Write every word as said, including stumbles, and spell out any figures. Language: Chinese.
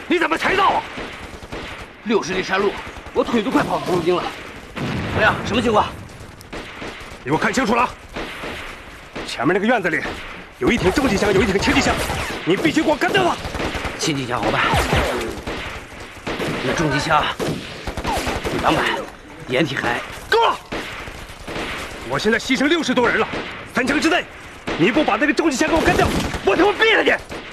你怎么才到啊？ 六十里山路，我腿都快跑成筋了。怎么样？什么情况？ 你给我看清楚了，前面那个院子里有一挺重机枪，有一挺轻机枪，你必须给我干掉他。 轻机枪好办，那重机枪两百，掩体还够了！我现在牺牲六十多人了，三枪之内，你不把那个重机枪给我干掉，我他妈毙了你！